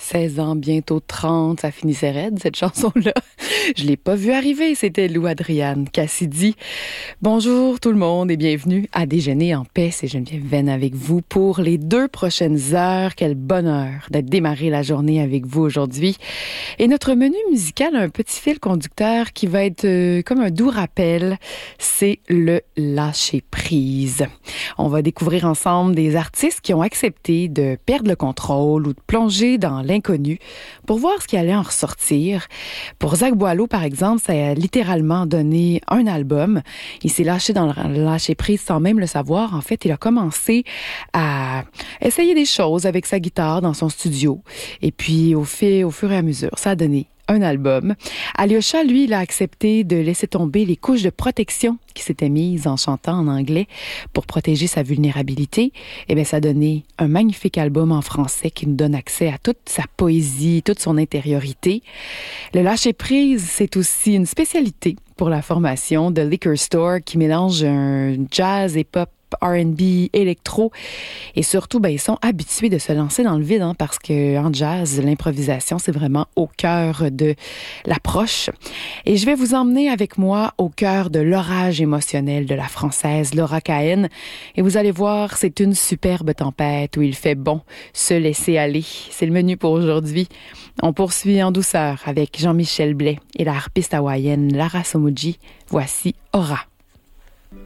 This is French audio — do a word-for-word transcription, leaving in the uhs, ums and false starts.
seize ans, bientôt trente, ça finissait raide, cette chanson-là. Je l'ai pas vue arriver, c'était Lou Adriane Cassidy. Bonjour tout le monde et bienvenue à Déjeuner en paix. C'est Geneviève Venn avec vous pour les deux prochaines heures. Quel bonheur d'être démarré la journée avec vous aujourd'hui. Et notre menu musical a un petit fil conducteur qui va être euh, comme un doux rappel. C'est le lâcher prise. On va découvrir ensemble des artistes qui ont accepté de perdre le contrôle ou de plonger dans l'inconnu pour voir ce qui allait en ressortir. Pour Zach Boileau, par exemple, ça a littéralement donné un album. Il s'est lâché dans le lâcher prise sans même le savoir. En fait, il a commencé à essayer des choses avec sa guitare dans son studio. Et puis, au, fait, au fur et à mesure, ça a donné un album. Alyosha, lui, il a accepté de laisser tomber les couches de protection qui s'étaient mises en chantant en anglais pour protéger sa vulnérabilité. Eh bien, ça a donné un magnifique album en français qui nous donne accès à toute sa poésie, toute son intériorité. Le lâcher-prise, c'est aussi une spécialité pour la formation de Liquor Store qui mélange un jazz et pop R and B, électro, et surtout, ben, ils sont habitués de se lancer dans le vide, hein, parce que en jazz, l'improvisation, c'est vraiment au cœur de l'approche. Et je vais vous emmener avec moi au cœur de l'orage émotionnel de la Française Laura Cahen, et vous allez voir, c'est une superbe tempête où il fait bon se laisser aller. C'est le menu pour aujourd'hui. On poursuit en douceur avec Jean-Michel Blais et la harpiste hawaïenne Lara Somoudji. Voici Aura.